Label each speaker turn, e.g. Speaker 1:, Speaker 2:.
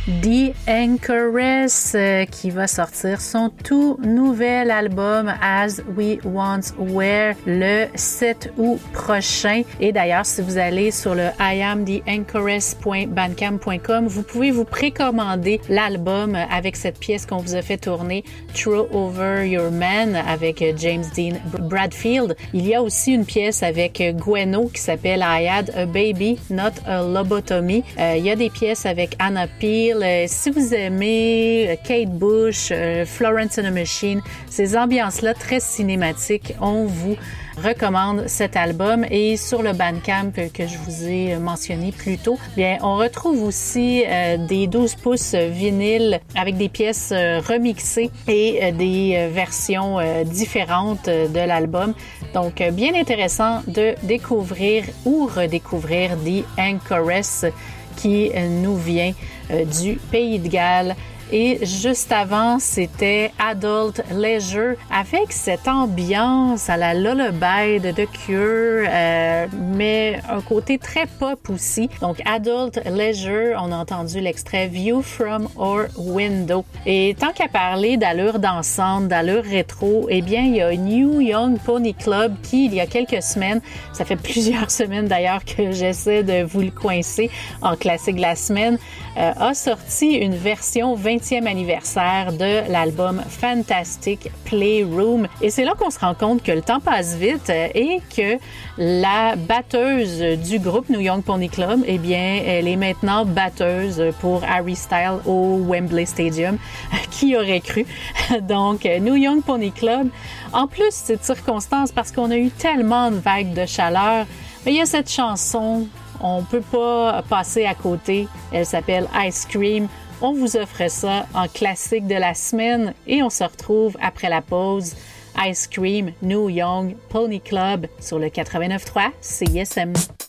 Speaker 1: The Anchoress qui va sortir son tout nouvel album As We Once Were le 7 août prochain. Et d'ailleurs, si vous allez sur le iamtheanchoress.bandcamp.com, vous pouvez vous précommander l'album avec cette pièce qu'on vous a fait tourner, Throw Over Your Man, avec James Dean Bradfield. Il y a aussi une pièce avec Gwenno qui s'appelle I Had a Baby, Not a Lobotomy. Il y a des pièces avec Anna Peel. Si vous aimez Kate Bush, Florence and the Machine, ces ambiances-là très cinématiques, on vous recommande cet album. Et sur le Bandcamp que je vous ai mentionné plus tôt, bien, on retrouve aussi des 12 pouces vinyles avec des pièces remixées et des versions différentes de l'album. Donc, bien intéressant de découvrir ou redécouvrir The Anchoress qui nous vient du Pays de Galles. Et juste avant, c'était Adult Leisure avec cette ambiance à la Lullaby de The Cure, mais un côté très pop aussi. Donc, Adult Leisure, on a entendu l'extrait View from Our Window. Et tant qu'à parler d'allure dansante, d'allure rétro, eh bien, il y a New Young Pony Club qui, il y a quelques semaines, ça fait plusieurs semaines d'ailleurs que j'essaie de vous le coincer en classique de la semaine, a sorti une version 20e anniversaire de l'album Fantastic Playroom. Et c'est là qu'on se rend compte que le temps passe vite et que la batteuse du groupe New Young Pony Club, eh bien, elle est maintenant batteuse pour Harry Styles au Wembley Stadium. Qui aurait cru? Donc, New Young Pony Club, en plus, cette circonstance, parce qu'on a eu tellement de vagues de chaleur, mais il y a cette chanson, on peut pas passer à côté. Elle s'appelle Ice Cream. On vous offre ça en classique de la semaine et on se retrouve après la pause. Ice Cream, New Young Pony Club sur le 89.3 CISM.